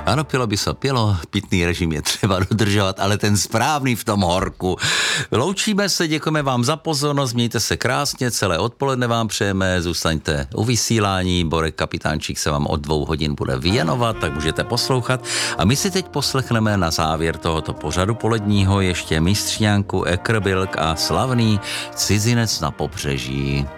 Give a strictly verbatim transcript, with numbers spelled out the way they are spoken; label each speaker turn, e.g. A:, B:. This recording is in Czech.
A: Ano, pilo by se pilo, pitný režim je třeba dodržovat, ale ten správný v tom horku. Loučíme se, děkujeme vám za pozornost, mějte se krásně, celé odpoledne vám přejeme, zůstaňte u vysílání, Borek Kapitánčík se vám od dvou hodin bude věnovat, tak můžete poslouchat. A my si teď poslechneme na závěr tohoto pořadu poledního ještě mistřňánku Ekrbilk a slavný Cizinec na pobřeží.